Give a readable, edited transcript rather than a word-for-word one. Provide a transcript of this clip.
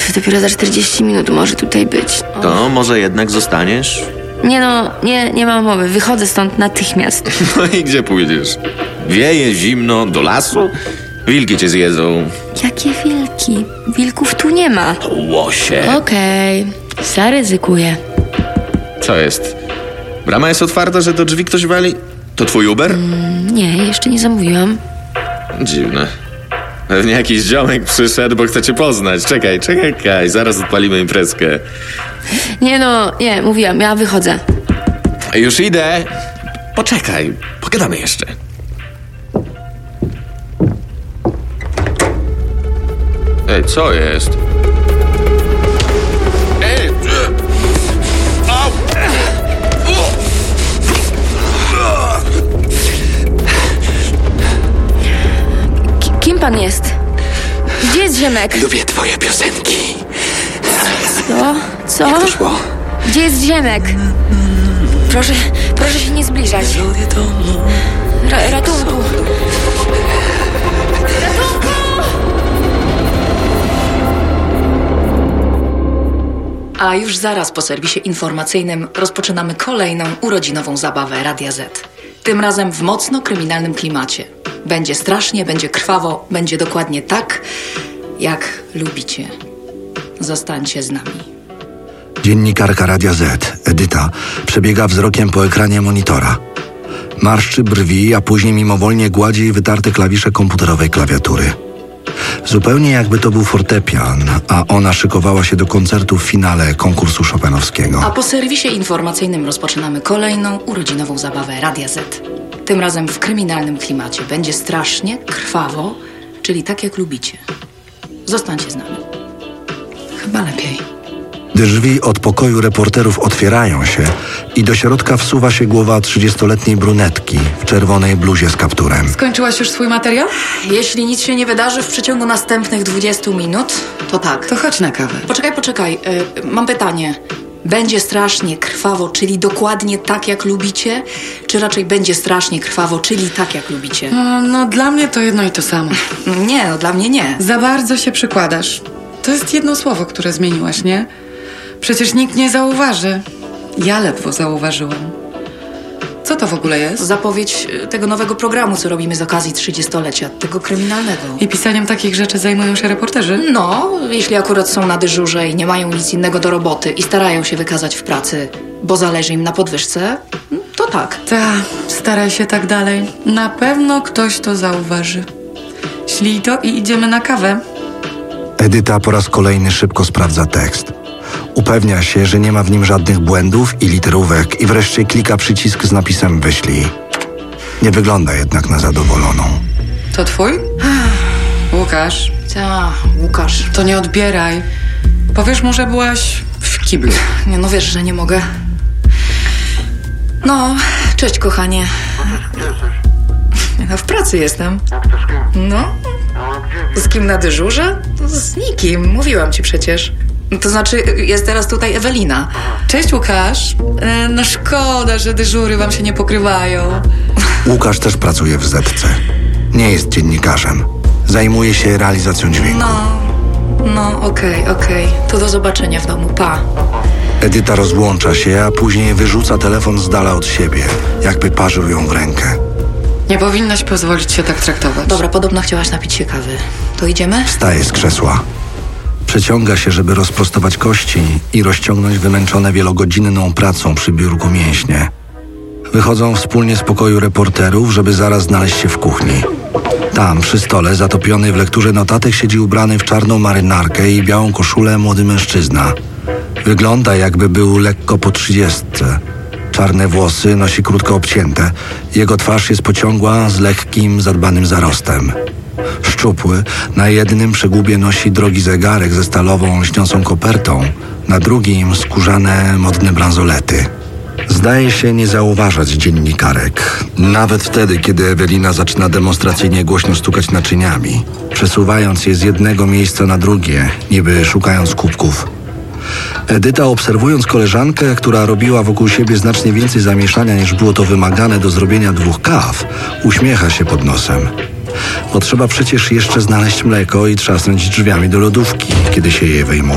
to dopiero za 40 minut może tutaj być. To może jednak zostaniesz? Nie mam mowy. Wychodzę stąd natychmiast. No i gdzie pójdziesz? Wieje, zimno, do lasu? Wilki cię zjedzą. Jakie wilki? Wilków tu nie ma. To łosie. Okej, zaryzykuję. Co jest? Brama jest otwarta, że do drzwi ktoś wali? To twój Uber? Nie, jeszcze nie zamówiłam. Dziwne. Pewnie jakiś ziomek przyszedł, bo chce cię poznać. Czekaj, zaraz odpalimy imprezkę. Nie, mówiłam, ja wychodzę. Już idę. Poczekaj, pogadamy jeszcze. Ej, co jest? Ej! Au! Kim pan jest? Gdzie jest Ziemek? Lubię twoje piosenki. Co? Jak to szło? Gdzie jest Ziemek? Proszę się nie zbliżać. Ratunku! A już zaraz po serwisie informacyjnym rozpoczynamy kolejną urodzinową zabawę Radia Z. Tym razem w mocno kryminalnym klimacie. Będzie strasznie, będzie krwawo, będzie dokładnie tak, jak lubicie. Zostańcie z nami. Dziennikarka Radia Z, Edyta, przebiega wzrokiem po ekranie monitora. Marszczy brwi, a później mimowolnie gładzi wytarte klawisze komputerowej klawiatury. Zupełnie jakby to był fortepian, a ona szykowała się do koncertu w finale konkursu chopinowskiego. A po serwisie informacyjnym rozpoczynamy kolejną urodzinową zabawę Radia Z. Tym razem w kryminalnym klimacie. Będzie strasznie, krwawo, czyli tak jak lubicie. Zostańcie z nami. Chyba lepiej. Drzwi od pokoju reporterów otwierają się i do środka wsuwa się głowa 30-letniej brunetki w czerwonej bluzie z kapturem. Skończyłaś już swój materiał? Jeśli nic się nie wydarzy w przeciągu następnych 20 minut, to tak. To chodź na kawę. Poczekaj. Mam pytanie. Będzie strasznie, krwawo, czyli dokładnie tak, jak lubicie? Czy raczej będzie strasznie, krwawo, czyli tak, jak lubicie? No, dla mnie to jedno i to samo. Nie, dla mnie nie. Za bardzo się przykładasz. To jest jedno słowo, które zmieniłaś, nie? Przecież nikt nie zauważy. Ja ledwo zauważyłam. Co to w ogóle jest? Zapowiedź tego nowego programu, co robimy z okazji 30-lecia, tego kryminalnego. I pisaniem takich rzeczy zajmują się reporterzy? No, jeśli akurat są na dyżurze i nie mają nic innego do roboty i starają się wykazać w pracy, bo zależy im na podwyżce, to tak. Staraj się tak dalej. Na pewno ktoś to zauważy. Ślij to i idziemy na kawę. Edyta po raz kolejny szybko sprawdza tekst. Upewnia się, że nie ma w nim żadnych błędów i literówek i wreszcie klika przycisk z napisem wyślij. Nie wygląda jednak na zadowoloną. To twój? Łukasz. Łukasz. To nie odbieraj. Powiesz mu, że byłaś w kiblu. Nie, no wiesz, że nie mogę. No, cześć kochanie. Ja w pracy jestem. No. Z kim na dyżurze? Z nikim, mówiłam ci przecież. To znaczy, jest teraz tutaj Ewelina. Cześć Łukasz. No szkoda, że dyżury wam się nie pokrywają. Łukasz też pracuje w Zetce. Nie jest dziennikarzem. Zajmuje się realizacją dźwięku. No, okej. To do zobaczenia w domu, pa. Edyta rozłącza się, a później wyrzuca telefon z dala od siebie, jakby parzył ją w rękę. Nie powinnaś pozwolić się tak traktować. Dobra, podobno chciałaś napić się kawy. To idziemy? Wstaje z krzesła. Przeciąga się, żeby rozprostować kości i rozciągnąć wymęczone wielogodzinną pracą przy biurku mięśnie. Wychodzą wspólnie z pokoju reporterów, żeby zaraz znaleźć się w kuchni. Tam, przy stole, zatopiony w lekturze notatek, siedzi ubrany w czarną marynarkę i białą koszulę młody mężczyzna. Wygląda, jakby był lekko po 30. Czarne włosy nosi krótko obcięte. Jego twarz jest pociągła, z lekkim, zadbanym zarostem. Szczupły, na jednym przegubie nosi drogi zegarek ze stalową, lśniącą kopertą, na drugim skórzane, modne bransolety. Zdaje się nie zauważać dziennikarek, nawet wtedy, kiedy Ewelina zaczyna demonstracyjnie głośno stukać naczyniami, przesuwając je z jednego miejsca na drugie, niby szukając kubków. Edyta, obserwując koleżankę, która robiła wokół siebie znacznie więcej zamieszania niż było to wymagane do zrobienia 2 kaw, uśmiecha się pod nosem. Bo trzeba przecież jeszcze znaleźć mleko i trzasnąć drzwiami do lodówki, kiedy się je wyjmuje.